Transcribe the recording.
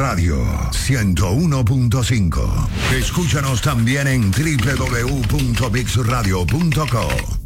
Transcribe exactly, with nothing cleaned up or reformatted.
Radio ciento uno punto cinco. Escúchanos también en doble u doble u doble u punto mix radio punto co.